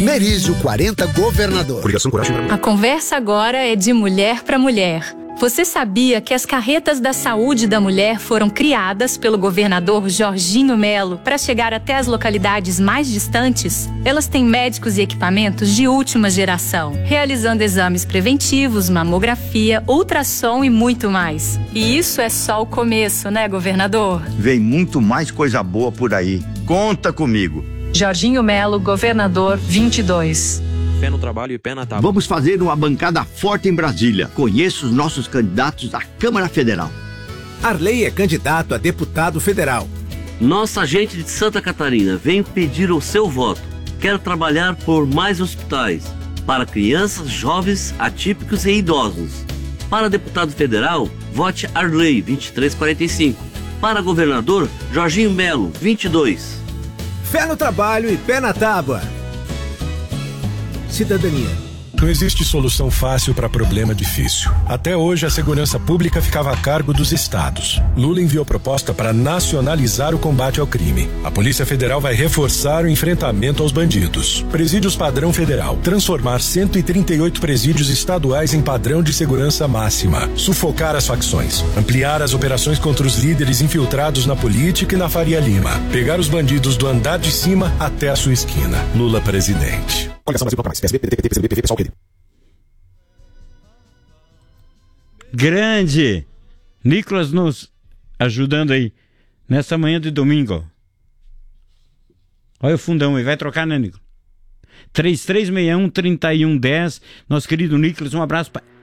Merizio 40 Governador. Coligação Coragem. A conversa agora é de mulher para mulher. Você sabia que as carretas da saúde da mulher foram criadas pelo governador Jorginho Melo para chegar até as localidades mais distantes? Elas têm médicos e equipamentos de última geração, realizando exames preventivos, mamografia, ultrassom e muito mais. E isso é só o começo, né, governador? Vem muito mais coisa boa por aí. Conta comigo. Jorginho Melo, governador 22. Fé no trabalho e pé na tábua. Vamos fazer uma bancada forte em Brasília. Conheço os nossos candidatos à Câmara Federal. Arley é candidato a deputado federal. Nossa gente de Santa Catarina vem pedir o seu voto. Quero trabalhar por mais hospitais para crianças, jovens, atípicos e idosos. Para deputado federal, vote Arley 2345. Para governador, Jorginho Melo 22. Fé no trabalho e pé na tábua. Cidadania. Não existe solução fácil para problema difícil. Até hoje, a segurança pública ficava a cargo dos estados. Lula enviou proposta para nacionalizar o combate ao crime. A Polícia Federal vai reforçar o enfrentamento aos bandidos. Presídios padrão federal. Transformar 138 presídios estaduais em padrão de segurança máxima. Sufocar as facções. Ampliar as operações contra os líderes infiltrados na política e na Faria Lima. Pegar os bandidos do andar de cima até a sua esquina. Lula presidente. Coligação Brasil mais. PSB, PDT, PCB, PV, PSOL, PD. Grande Nicolas nos ajudando aí nessa manhã de domingo. Olha o fundão aí, vai trocar, né, Nicolas? 3361-3110. Nosso querido Nicolas, um abraço para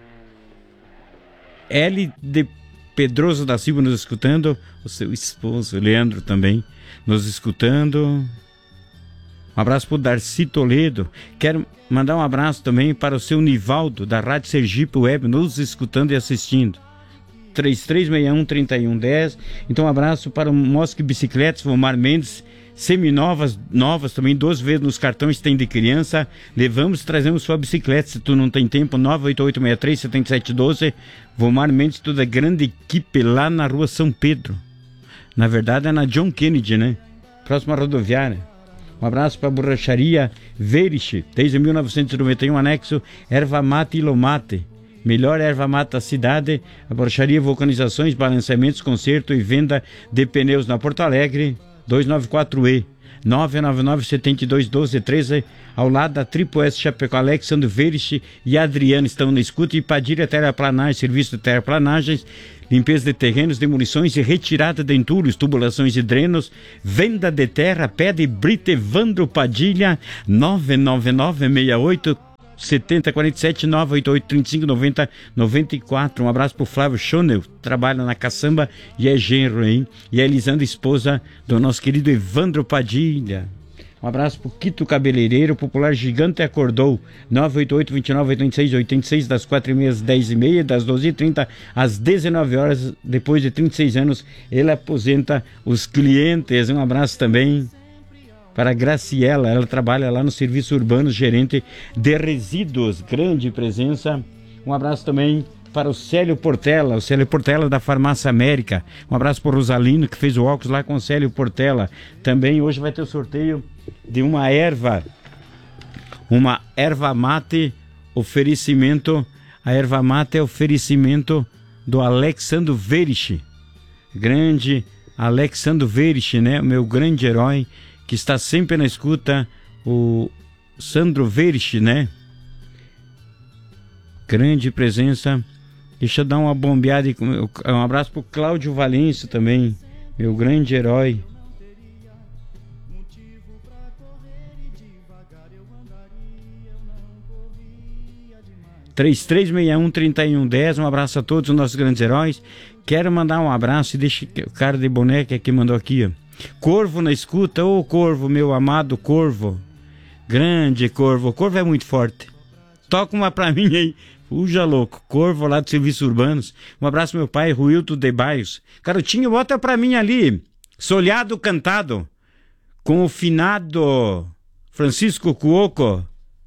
L de Pedroso da Silva nos escutando, o seu esposo Leandro também nos escutando. Um abraço para o Darcy Toledo. Quero mandar um abraço também para o seu Nivaldo, da Rádio Sergipe Web, nos escutando e assistindo. 3361-3110. Então, um abraço para o Mosque Bicicletas, Vomar Mendes, seminovas, novas também, 2 vezes nos cartões tem de criança. Levamos, trazemos sua bicicleta, se tu não tem tempo, 98863-7712. Vomar Mendes, toda a grande equipe lá na rua São Pedro. Na verdade, é na John Kennedy, né? Próxima rodoviária. Um abraço para a borracharia Verich, desde 1991, anexo Erva Mate e Lomate. Melhor erva mate da cidade. A borracharia Vulcanizações, Balanceamentos, Conserto e Venda de Pneus na Porto Alegre, 294E, 999-7212-13, ao lado da Triple S Chapecó. Alexandre Verich e Adriano estão na escuta. E Padilha Terraplanagem, serviço de terraplanagens, limpeza de terrenos, demolições e retirada de entulhos, tubulações e drenos, venda de terra. Pede Brito Evandro Padilha, 999-68-7047-988-35-90-94. Um abraço pro Flávio Schonel, trabalha na caçamba e é genro, hein? E a Elisandra, esposa do nosso querido Evandro Padilha. Um abraço pro Quito Cabeleireiro, Popular Gigante Acordou, 988-29-86-86, das 4h30 às 10h30, das 12h30 às 19 horas. Depois de 36 anos, ele aposenta os clientes. Um abraço também para a Graciela, ela trabalha lá no Serviço Urbano, gerente de resíduos, grande presença. Um abraço também para o Célio Portela da Farmácia América. Um abraço para o Rosalino, que fez o óculos lá com o Célio Portela. Também hoje vai ter o sorteio de uma erva mate, oferecimento. A erva mate é oferecimento do Alexandre Verich, grande Alexandre Verich, né? O meu grande herói, que está sempre na escuta, o Sandro Verich, né? Grande presença. Deixa eu dar uma bombeada. Um abraço pro Cláudio Valêncio também, meu grande herói. (3361-3110). Um abraço a todos os nossos grandes heróis. Quero mandar um abraço e deixa o cara de boneca que mandou aqui, ó. Corvo na escuta. Ô Corvo, meu amado Corvo, grande Corvo. Corvo é muito forte. Toca uma pra mim aí. Fuja louco. Corvo lá do Serviços Urbanos. Um abraço meu pai, Ruilto de Baios. Carotinho, bota pra mim ali Solhado Cantado, com o finado Francisco Cuoco.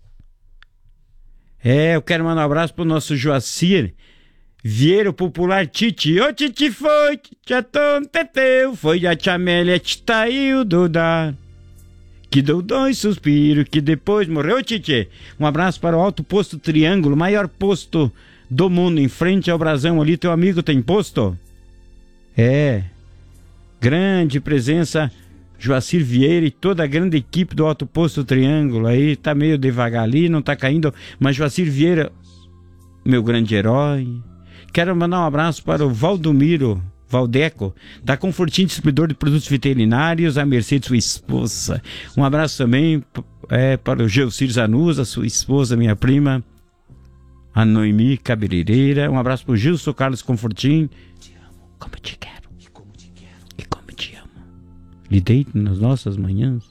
Eu quero mandar um abraço pro nosso Joacir Vieira, Popular Titi. Ô Titi foi, já tonteteu, foi a chamélia titaiu dudar. que deu 2 suspiros, que depois morreu, Tchê. Um abraço para o Alto Posto Triângulo, maior posto do mundo, em frente ao Brasão ali. Teu amigo tem posto? É. Grande presença, Joacir Vieira e toda a grande equipe do Alto Posto Triângulo. Aí tá meio devagar ali, não tá caindo, mas Joacir Vieira, meu grande herói. Quero mandar um abraço para o Valdomiro Valdeco, da Confortinho Distribuidor de Produtos Veterinários, a Mercedes, sua esposa. Um abraço também para o Geucir Zanuza, sua esposa, minha prima, a Noemi Cabeleireira. Um abraço para o Gilson Carlos Confortinho. Te amo, como te quero. E como te quero. E como te amo. Lhe deito nas nossas manhãs.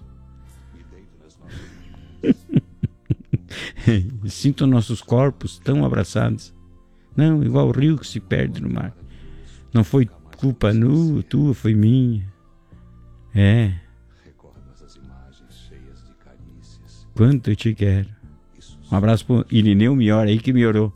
Sinto nossos corpos tão abraçados. Não, igual o rio que se perde no mar. Não foi culpa tua, foi minha. É. Quanto eu te quero. Um abraço pro Irineu Mior aí que me orou.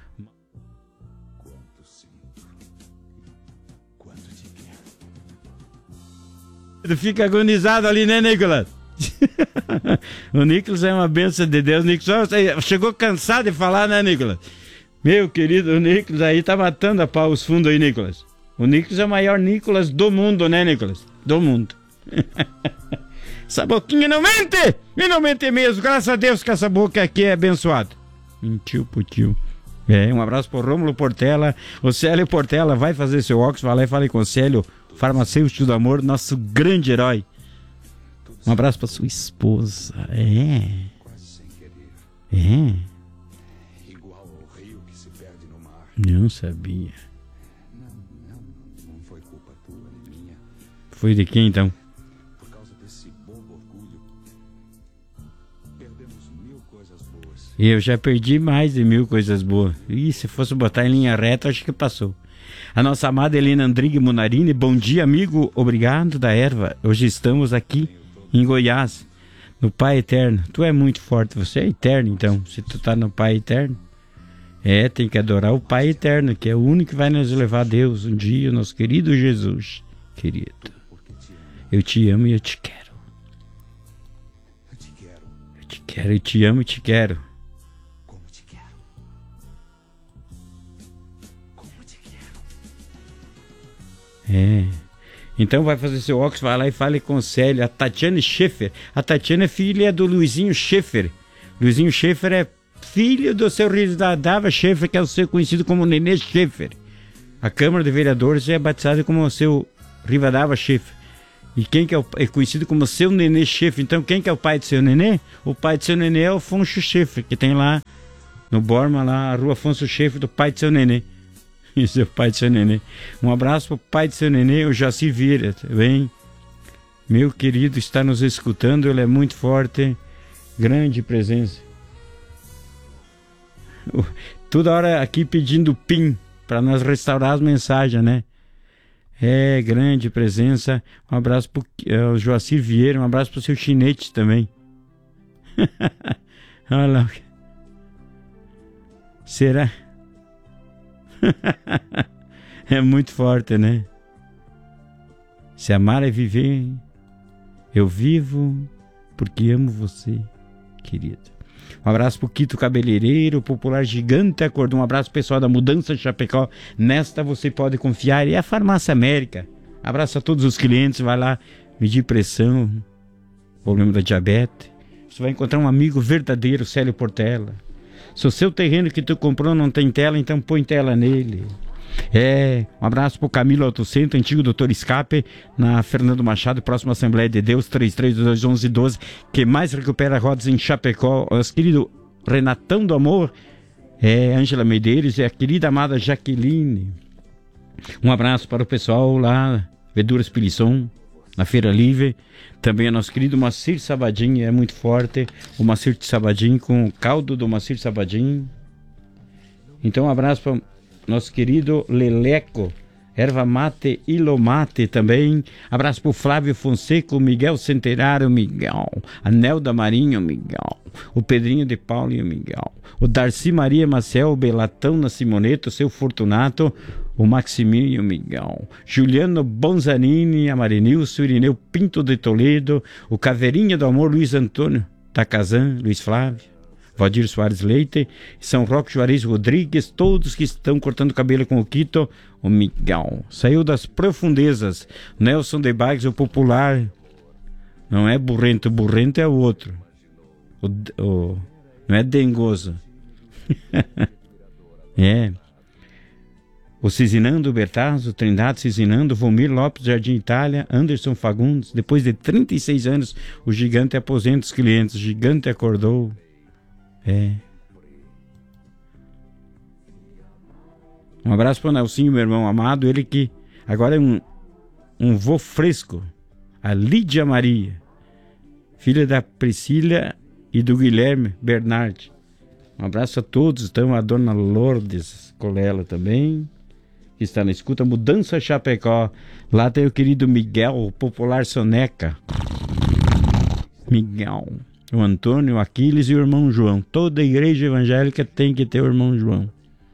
Tu fica agonizado ali, né, Nicolas? O Nicolas é uma bênção de Deus. Nicolas chegou cansado de falar, né, Nicolas? Meu querido, o Nicolas aí tá matando a pau os fundos aí, Nicolas. O Nicolas é o maior Nicolas do mundo, né, Nicolas? Do mundo. Essa boquinha não mente! E não mente mesmo. Graças a Deus que essa boca aqui é abençoada. Mentiu pro tio. Um abraço pro Rômulo Portela. O Célio Portela vai fazer seu óculos. Vai lá e fala com o Célio, farmacêutico do amor, nosso grande herói. Um abraço pra sua esposa. Não sabia. Não foi culpa tua nem minha. Foi de quem então? Por causa desse bobo orgulho. Perdemos 1000 coisas boas. Eu já perdi mais de 1000 coisas boas. E se fosse botar em linha reta, acho que passou. A nossa amada Helena Andrigue Munarini. Bom dia, amigo. Obrigado da erva. Hoje estamos aqui em Goiás, no Pai Eterno. Tu é muito forte. Você é eterno, então. Se tu tá no Pai Eterno. Tem que adorar o Pai Eterno, que é o único que vai nos levar a Deus um dia, o nosso querido Jesus. Querido, eu te amo e eu te quero. Eu te quero, eu te amo e te quero. Como te quero. Como te quero. Então vai fazer seu óculos, vai lá e fale com o Célio, a Tatiane Schaeffer. A Tatiana é filha do Luizinho Schaeffer. Luizinho Schaeffer é filho do seu Rivadavia Schaeffer, que é o seu conhecido como Nenê Schaeffer. A Câmara de Vereadores é batizada como o seu Rivadavia Schaeffer. E quem que é conhecido como o seu Nenê Schaeffer? Então quem que é o pai do seu Nenê? O pai do seu Nenê é o Afonso Schaeffer, que tem lá no Borma, lá a rua Afonso Schaeffer, do pai do seu Nenê. Isso é o pai do seu Nenê. Um abraço pro pai do seu Nenê, o Jaci Vieira, tá bem? Meu querido está nos escutando, ele é muito forte, grande presença. Toda hora aqui pedindo PIN para nós restaurar as mensagens, né? Grande presença. Um abraço pro Joacir Vieira, um abraço pro seu Chinete também. Olha lá. Será? É muito forte, né? Se amar é viver. Eu vivo porque amo você, querido. Um abraço pro Quito Cabeleireiro, popular gigante acordou. Um abraço pessoal da Mudança de Chapecó. Nesta você pode confiar. E a Farmácia América. Abraço a todos os clientes. Vai lá medir pressão, problema da diabetes. Você vai encontrar um amigo verdadeiro, Célio Portela. Se o seu terreno que tu comprou não tem tela, então põe tela nele. Um abraço pro Camilo Autocentro, antigo Doutor Escape, na Fernando Machado, próximo à Assembleia de Deus, 33221112, que mais recupera rodas em Chapecó. Nosso querido Renatão do Amor, Ângela Medeiros e a querida amada Jaqueline. Um abraço para o pessoal lá, Verduras Pilisson, na Feira Livre. Também o nosso querido Macir Sabadim, é muito forte, o Macir Sabadim com o caldo do Macir Sabadim. Então um abraço para nosso querido Leleco, Erva Mate Ilomate também. Abraço pro Flávio Fonseca, o Miguel Centenário, Miguel. A Nelda Marinho, Miguel. O Pedrinho de Paulo e o Miguel. O Darcy Maria Maciel, o Belatão na Simoneta, o seu Fortunato, o Maximiliano Miguel. Juliano Bonzanini, a Marinilson, o Irineu Pinto de Toledo, o Caveirinha do Amor, Luiz Antônio Tacazan, Luiz Flávio. Valdir Soares Leite, São Roque Juarez Rodrigues, todos que estão cortando cabelo com o Quito, o Miguel. Saiu das profundezas, Nelson de Bags, o popular, não é burrento, burrento é o outro, não é dengoso. É. O Cizinando Bertazzo, Trindade Cizinando, Vomir Lopes, Jardim Itália, Anderson Fagundes. Depois de 36 anos, o gigante aposenta os clientes, o gigante acordou. É. Um abraço para o Nelsinho, meu irmão amado, ele que agora é um vô fresco. A Lídia Maria, filha da Priscila e do Guilherme Bernardi. Um abraço a todos, então a dona Lourdes Colela também, que está na escuta. Mudança Chapecó, lá tem o querido Miguel, o popular Soneca. Miguel. O Antônio, o Aquiles e o irmão João. Toda igreja evangélica tem que ter o irmão João.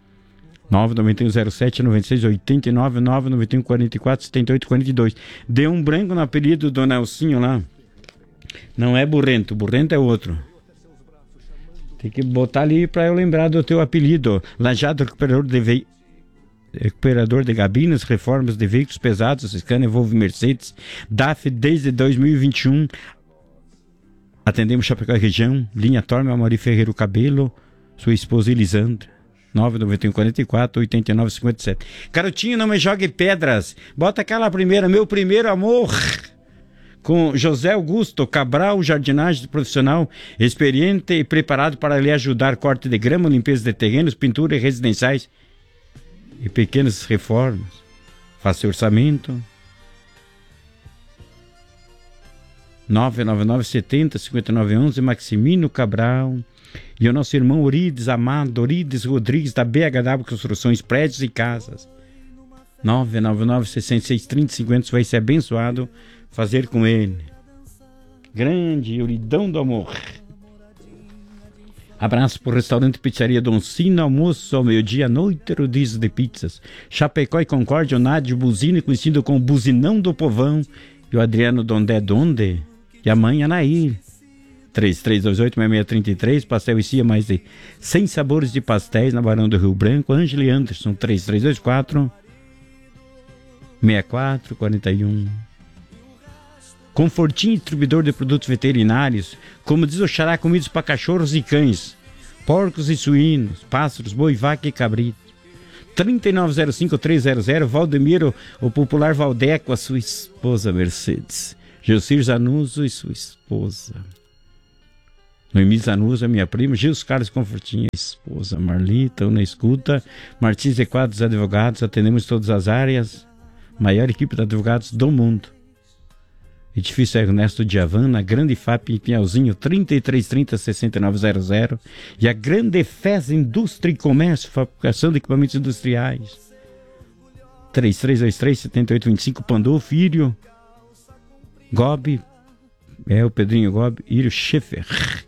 99107-9689, 99144-7842. Deu um branco no apelido do Nelsinho lá. Não é burrento, burrento é outro. Tem que botar ali para eu lembrar do teu apelido. Lajado recuperador de gabinas, reformas de veículos pesados, Scania, Volvo, Mercedes. DAF desde 2021. Atendemos Chapecó e região. Linha Torme, Amaury Ferreira Cabelo, sua esposa Elisandra. 99144-8957. Carotinho, não me jogue pedras. Bota aquela primeira, meu primeiro amor. Com José Augusto Cabral, jardinagem profissional, experiente e preparado para lhe ajudar. Corte de grama, limpeza de terrenos, pintura e residenciais e pequenas reformas. Faça orçamento. 999-70-5911, Maximino Cabral. E o nosso irmão Orides Amado, Orides Rodrigues, da BHW Construções, Prédios e Casas. 999-6630-50, vai ser abençoado fazer com ele. Grande Uridão do Amor. Abraço para o restaurante Pizzaria Don Cino, almoço ao meio-dia, à noite, rodízio de pizzas. Chapecó e Concórdia, o Nádio Buzine, conhecido como Buzinão do Povão. E o Adriano Dondé Donde. E a mãe Anaí. 3328-6633, pastel e cia, mais de 100 sabores de pastéis na Barão do Rio Branco. Ângela e Anderson, 3324-6441. Confortinho, distribuidor de produtos veterinários, como diz o Xará, comidas para cachorros e cães, porcos e suínos, pássaros, boi, vaca e cabrito. 3905-300, Valdemiro, o popular Valdeco, a sua esposa Mercedes. Gilcir Zanuso e sua esposa. Noemi Zanuso, a minha prima. Gils Carlos Confortinho, a esposa. Marli, estão na escuta. Martins e Quadros Advogados, atendemos todas as áreas. Maior equipe de advogados do mundo. Edifício Ernesto Diavan, na Grande FAP em Pinhalzinho, 3330-6900. E a Grande FES Indústria e Comércio, fabricação de equipamentos industriais. 3323-7825, Pandolfo, Írio Gobi, o Pedrinho Gobi, Írio Schiffer.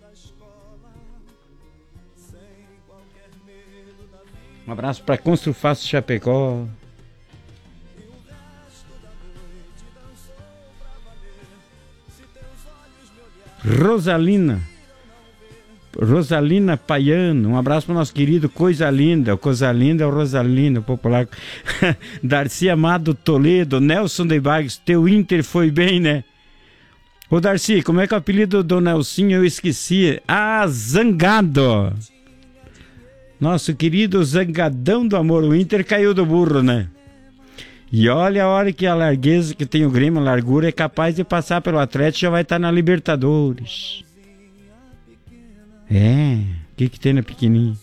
Um abraço para Construfácil Chapecó. Rosalina Paiano, um abraço para o nosso querido Coisa Linda. O Coisa Linda é o Rosalina, o popular. Darcy Amado Toledo, Nelson de Bags, teu Inter foi bem, né? Ô Darcy, como é que é o apelido do Nelsinho? Eu esqueci. Ah, Zangado. Nosso querido Zangadão do Amor. O Inter caiu do burro, né? E olha a hora que a largueza que tem o Grêmio, a largura, é capaz de passar pelo Atlético, já vai estar na Libertadores. O que tem na pequenininha?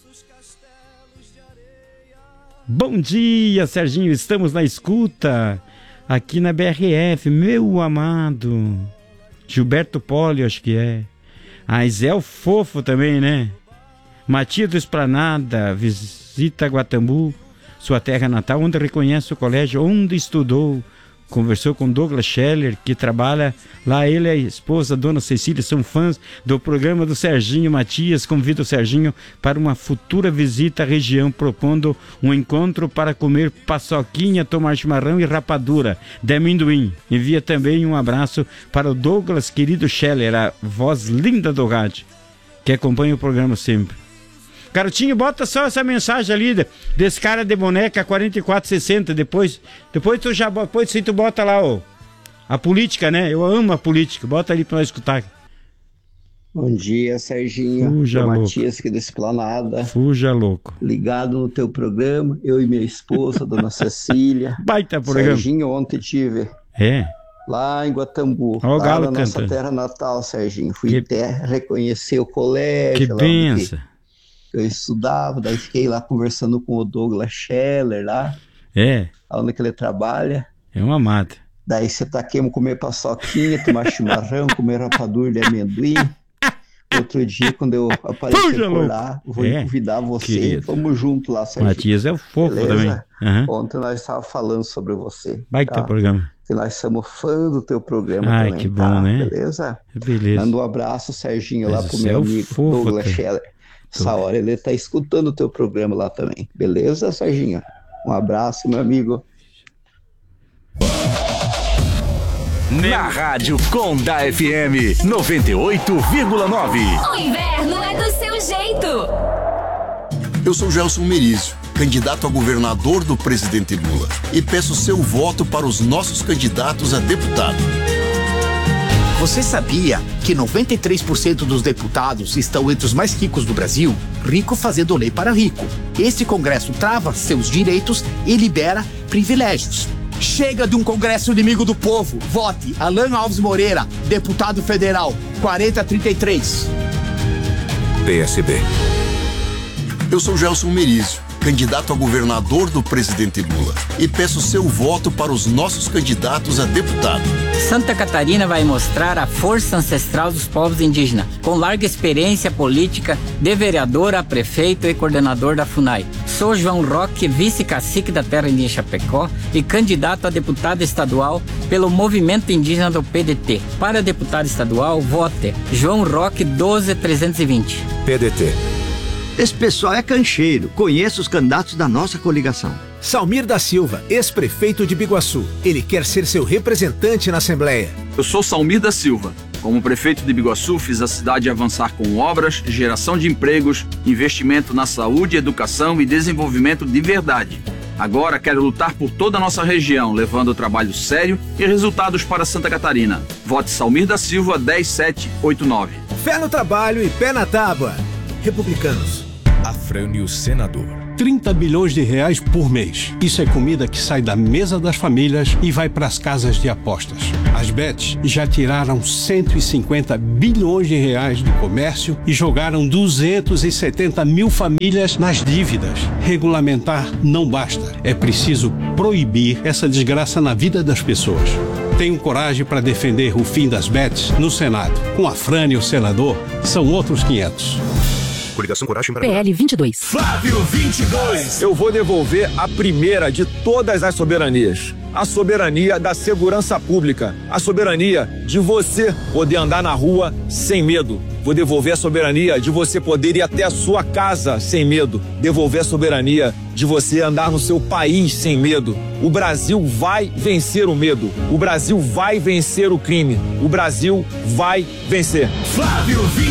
Bom dia, Serginho, estamos na escuta, aqui na BRF, meu amado. Gilberto Poli, acho que é. Zé o Fofo também, né? Matias do Esplanada, visita Guatambu. sua terra natal, onde reconhece o colégio onde estudou. Conversou com Douglas Scheller, que trabalha lá. Ele e a esposa, Dona Cecília, são fãs do programa do Serginho Matias. Convida o Serginho para uma futura visita à região, propondo um encontro para comer paçoquinha, tomar chimarrão e rapadura de amendoim. Envia também um abraço para o Douglas, querido Scheller, a voz linda do rádio, que acompanha o programa sempre. Carotinho, bota só essa mensagem ali desse cara de boneca 4460. Depois tu bota lá a política, né? Eu amo a política. Bota ali pra nós escutar. Bom dia, Serginho. Fuja louco. Matias aqui da Esplanada. Fuja louco. Ligado no teu programa, eu e minha esposa, Dona Cecília. Baita programa. Serginho, ontem tive. Lá em Guatambu, lá na nossa terra natal, Serginho. Fui reconhecer o colégio. Que benção. Eu estudava, daí fiquei lá conversando com o Douglas Scheller lá. Onde que ele trabalha. É uma mata. Daí você taquemos comer paçoquinha, tomar chimarrão, comer rapadura de amendoim. Outro dia, quando eu aparecer por lá, vou convidar você. Querido. Vamos junto lá, Serginho. Matias é o fofo também. Ontem nós estávamos falando sobre você. Baita programa. Que nós somos fãs do teu programa também. Que bom, né? Beleza? Beleza. Manda um abraço, Serginho, lá pro meu amigo Douglas Scheller. Essa hora ele tá escutando o teu programa lá também. Beleza, Serginho? Um abraço, meu amigo. Na Rádio Conda FM 98,9. O inverno é do seu jeito. Eu sou Gelson Merizio, candidato a governador do presidente Lula, e peço seu voto para os nossos candidatos a deputado. Você sabia que 93% dos deputados estão entre os mais ricos do Brasil? Rico fazendo lei para rico. Este Congresso trava seus direitos e libera privilégios. Chega de um Congresso inimigo do povo. Vote Alan Alves Moreira, deputado federal, 4033. PSB. Eu sou Gelson Merizio, candidato a governador do presidente Lula, e peço seu voto para os nossos candidatos a deputado. Santa Catarina vai mostrar a força ancestral dos povos indígenas, com larga experiência política, de vereador a prefeito e coordenador da FUNAI. Sou João Roque, vice-cacique da Terra Indígena Chapecó e candidato a deputado estadual pelo Movimento Indígena do PDT. Para deputado estadual, vote João Roque 12320. PDT. Esse pessoal é cancheiro. Conheço os candidatos da nossa coligação. Salmir da Silva, ex-prefeito de Biguaçu. Ele quer ser seu representante na Assembleia. Eu sou Salmir da Silva. Como prefeito de Biguaçu, fiz a cidade avançar com obras, geração de empregos, investimento na saúde, educação e desenvolvimento de verdade. Agora quero lutar por toda a nossa região, levando trabalho sério e resultados para Santa Catarina. Vote Salmir da Silva 10789. Fé no trabalho e pé na tábua. Republicanos. Afrânio Senador. 30 bilhões de reais por mês. Isso é comida que sai da mesa das famílias e vai para as casas de apostas. As bets já tiraram 150 bilhões de reais do comércio e jogaram 270 mil famílias nas dívidas. Regulamentar não basta. É preciso proibir essa desgraça na vida das pessoas. Tenho coragem para defender o fim das bets no Senado. Com Afrânio Senador, são outros 500. Coligação Coragem para PL 22. Flávio 22. Eu vou devolver a primeira de todas as soberanias. A soberania da segurança pública. A soberania de você poder andar na rua sem medo. Vou devolver a soberania de você poder ir até a sua casa sem medo. Devolver a soberania de você andar no seu país sem medo. O Brasil vai vencer o medo. O Brasil vai vencer o crime. O Brasil vai vencer. Flávio 22.